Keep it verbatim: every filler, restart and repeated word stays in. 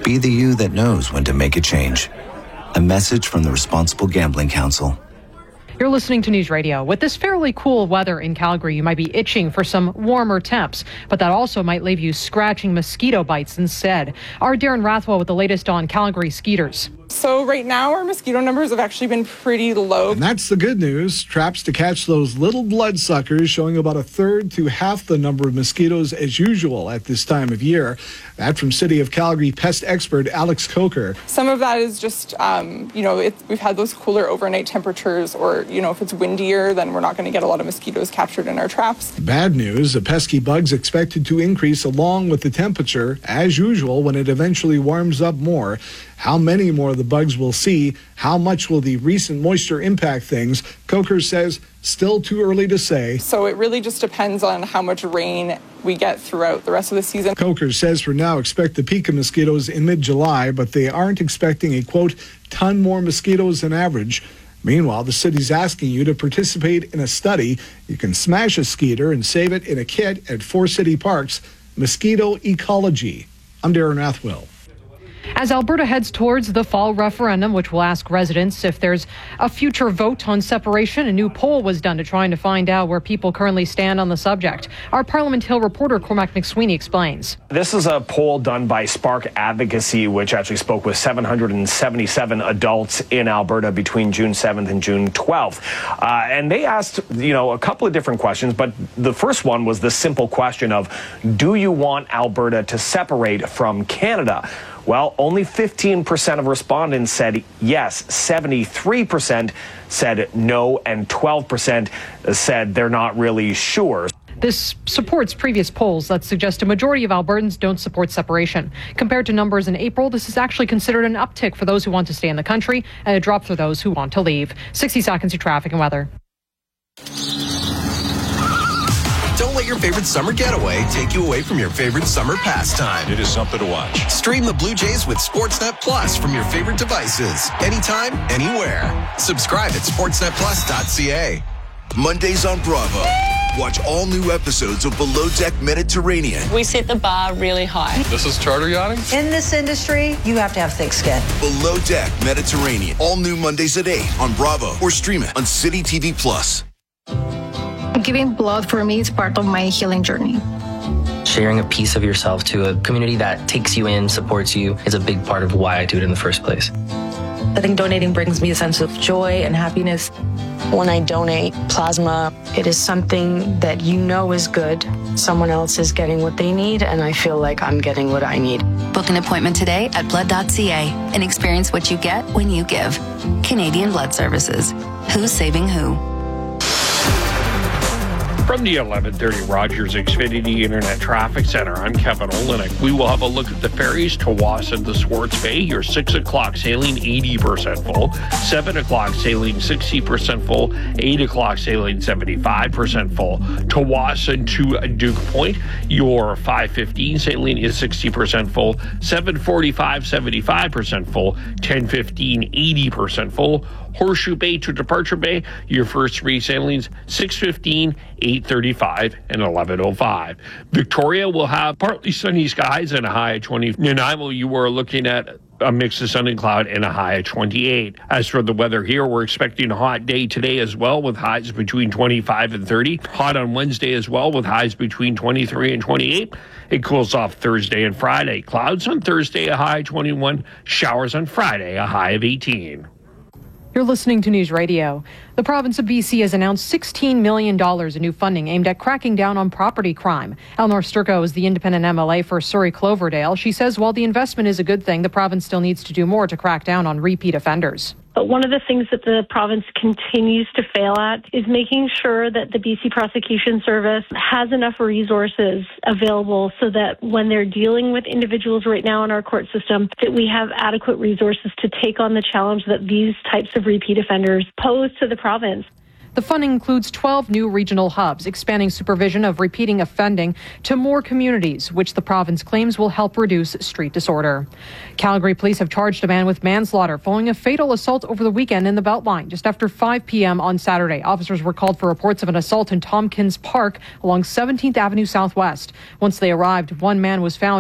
Be the you that knows when to make a change. A message from the Responsible Gambling Council. You're listening to News Radio. With this fairly cool weather in Calgary, you might be itching for some warmer temps, but that also might leave you scratching mosquito bites instead. Our Darren Rathwell with the latest on Calgary skeeters. So right now our mosquito numbers have actually been pretty low. And that's the good news. Traps to catch those little bloodsuckers showing about a third to half the number of mosquitoes as usual at this time of year. That from City of Calgary pest expert Alex Coker. Some of that is just, um, you know, it, we've had those cooler overnight temperatures, or, you know, if it's windier, then we're not going to get a lot of mosquitoes captured in our traps. Bad news, the pesky bugs expected to increase along with the temperature as usual when it eventually warms up more. How many more of the bugs we'll see, how much will the recent moisture impact things? Coker says still too early to say. So it really just depends on how much rain we get throughout the rest of the season. Coker says for now expect the peak of mosquitoes in mid-July, but they aren't expecting a, quote, ton more mosquitoes than average. Meanwhile, the city's asking you to participate in a study. You can smash a skeeter and save it in a kit at four city parks. Mosquito Ecology. I'm Darren Rathwell. As Alberta heads towards the fall referendum, which will ask residents if there's a future vote on separation, a new poll was done to trying to find out where people currently stand on the subject. Our Parliament Hill reporter Cormac McSweeney explains. This is a poll done by Spark Advocacy, which actually spoke with seven hundred seventy-seven adults in Alberta between June seventh and June twelfth. Uh, and they asked, you know, a couple of different questions, but the first one was the simple question of, do you want Alberta to separate from Canada? Well, only fifteen percent of respondents said yes, seventy-three percent said no, and twelve percent said they're not really sure. This supports previous polls that suggest a majority of Albertans don't support separation. Compared to numbers in April, this is actually considered an uptick for those who want to stay in the country and a drop for those who want to leave. sixty seconds of traffic and weather. Don't let your favorite summer getaway take you away from your favorite summer pastime. It is something to watch. Stream the Blue Jays with Sportsnet Plus from your favorite devices. Anytime, anywhere. Subscribe at sportsnet plus dot c a. Mondays on Bravo. Watch all new episodes of Below Deck Mediterranean. We set the bar really high. This is charter yachting? In this industry, you have to have thick skin. Below Deck Mediterranean. All new Mondays at eight on Bravo or stream it on City T V Plus. Giving blood for me is part of my healing journey. Sharing a piece of yourself to a community that takes you in, supports you, is a big part of why I do it in the first place. I think donating brings me a sense of joy and happiness. When I donate plasma, it is something that you know is good. Someone else is getting what they need, and I feel like I'm getting what I need. Book an appointment today at blood dot c a and experience what you get when you give. Canadian Blood Services. Who's saving who? From the eleven thirty Rogers Xfinity Internet Traffic Center, I'm Kevin Olenek. We will have a look at the ferries to Wasan to Swartz Bay. Your six o'clock sailing eighty percent full, seven o'clock sailing sixty percent full, eight o'clock sailing seventy-five percent full. To Wasan to Duke Point, your five fifteen sailing is sixty percent full, seven forty-five seventy-five percent full, ten fifteen eighty percent full. Horseshoe Bay to Departure Bay, your first three sailings, six fifteen, eight thirty-five, and eleven oh five. Victoria will have partly sunny skies and a high of twenty. Nanaimo, you are looking at a mix of sun and cloud and a high of twenty-eight. As for the weather here, we're expecting a hot day today as well with highs between twenty-five and thirty. Hot on Wednesday as well with highs between twenty-three and twenty-eight. It cools off Thursday and Friday. Clouds on Thursday, a high of twenty-one. Showers on Friday, a high of eighteen. You're listening to News Radio. The province of B C has announced sixteen million dollars in new funding aimed at cracking down on property crime. Eleanor Sturko is the independent M L A for Surrey Cloverdale. She says while the investment is a good thing, the province still needs to do more to crack down on repeat offenders. But one of the things that the province continues to fail at is making sure that the B C Prosecution Service has enough resources available so that when they're dealing with individuals right now in our court system, that we have adequate resources to take on the challenge that these types of repeat offenders pose to the province. The funding includes twelve new regional hubs, expanding supervision of repeating offending to more communities, which the province claims will help reduce street disorder. Calgary police have charged a man with manslaughter following a fatal assault over the weekend in the Beltline. Just after five p.m. on Saturday, officers were called for reports of an assault in Tompkins Park along seventeenth Avenue Southwest. Once they arrived, one man was found